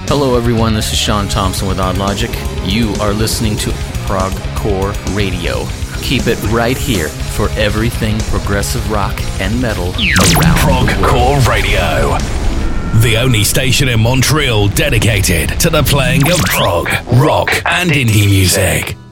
Hello everyone, this is Sean Thompson with Odd Logic. You are listening to Prog Core Radio. Keep it right here for everything progressive rock and metal around Prog the world. Core Radio. The only station in Montreal dedicated to the playing of prog, rock and indie music.